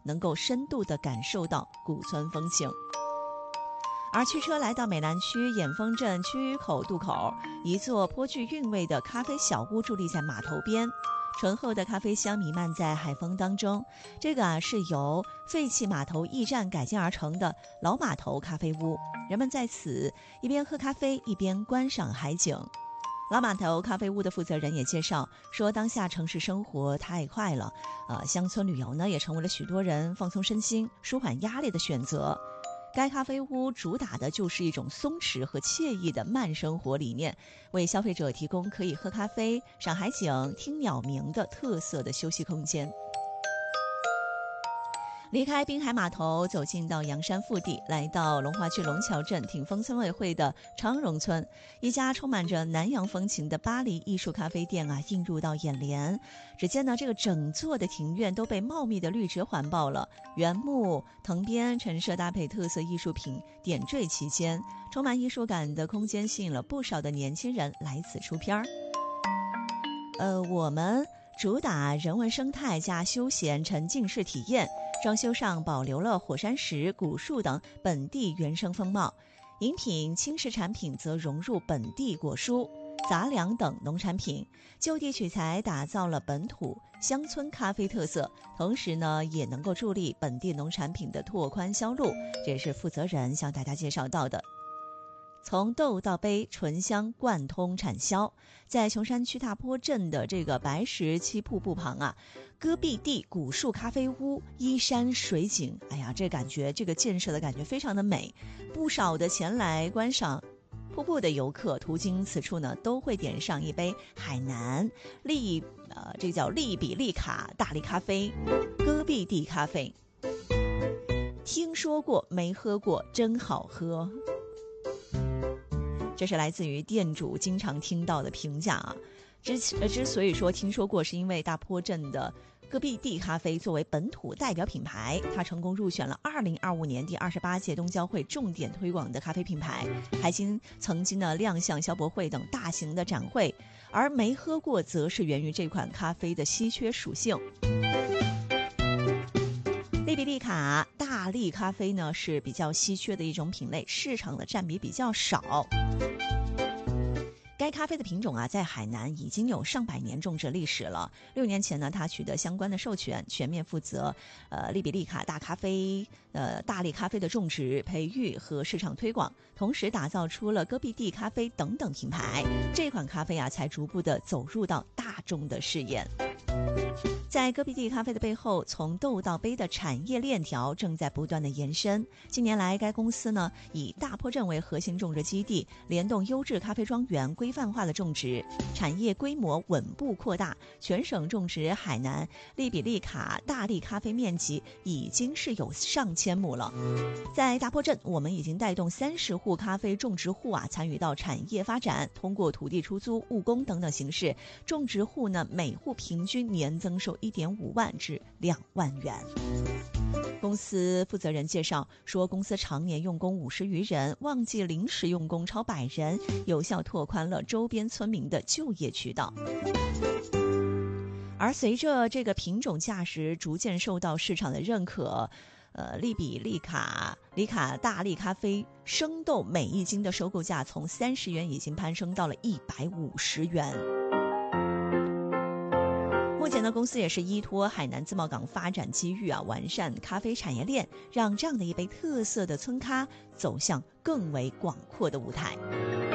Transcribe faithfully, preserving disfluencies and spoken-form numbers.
能够深度地感受到古村风情。而驱车来到美兰区眼峰镇区口渡口，一座颇具韵味的咖啡小屋伫立在码头边，醇厚的咖啡香弥漫在海风当中。这个啊是由废弃码头驿站改建而成的老码头咖啡屋，人们在此一边喝咖啡一边观赏海景。老码头咖啡屋的负责人也介绍说，当下城市生活太快了，呃，乡村旅游呢也成为了许多人放松身心、舒缓压力的选择。该咖啡屋主打的就是一种松弛和惬意的慢生活理念，为消费者提供可以喝咖啡、赏海景、听鸟鸣的特色的休息空间。离开滨海码头，走进到阳山腹地，来到龙华区龙桥镇挺峰村委会的昌荣村，一家充满着南洋风情的巴黎艺术咖啡店啊，映入到眼帘。只见呢，这个整座的庭院都被茂密的绿植环抱了，原木、藤编陈设搭配特色艺术品点缀其间，充满艺术感的空间吸引了不少的年轻人来此出片儿。呃，我们主打人文生态加休闲沉浸式体验，装修上保留了火山石、古树等本地原生风貌，饮品、轻食产品则融入本地果蔬、杂粮等农产品，就地取材打造了本土乡村咖啡特色，同时呢也能够助力本地农产品的拓宽销路，这也是负责人向大家介绍到的。从豆到杯，醇香贯通产销。在琼山区大坡镇的这个白石七瀑布旁啊，戈壁地古树咖啡屋依山水景，哎呀，这感觉这个建设的感觉非常的美。不少的前来观赏瀑布的游客途经此处呢，都会点上一杯海南利呃，这叫利比利卡大力咖啡，戈壁地咖啡。听说过没喝过，真好喝。这是来自于店主经常听到的评价啊。之之所以说听说过，是因为大坡镇的戈壁地咖啡作为本土代表品牌，它成功入选了二零二五年第二十八届东交会重点推广的咖啡品牌，还经曾经的亮相消博会等大型的展会。而没喝过则是源于这款咖啡的稀缺属性。利比利卡大力咖啡呢是比较稀缺的一种品类，市场的占比比较少。该咖啡的品种啊，在海南已经有上百年种植历史了。六年前呢，他取得相关的授权，全面负责呃利比利卡大咖啡、呃大力咖啡的种植、培育和市场推广，同时打造出了戈壁地咖啡等等品牌。这款咖啡啊，才逐步的走入到大众的视野。在戈壁地咖啡的背后，从豆到杯的产业链条正在不断的延伸。近年来，该公司呢以大坡镇为核心种植基地，联动优质咖啡庄园，规范化的种植，产业规模稳步扩大。全省种植海南利比利卡大力咖啡面积已经是有上千亩了。在大坡镇，我们已经带动三十户咖啡种植户啊参与到产业发展，通过土地出租、务工等等形式，种植户呢每户平均年增收一点五万至两万元。公司负责人介绍说，公司常年用工五十余人，旺季临时用工超百人，有效拓宽了周边村民的就业渠道。而随着这个品种价值逐渐受到市场的认可，呃，利比利卡里卡大力咖啡生豆每一斤的收购价从三十元已经攀升到了一百五十元。目前呢，公司也是依托海南自贸港发展机遇啊，完善咖啡产业链，让这样的一杯特色的村咖走向更为广阔的舞台。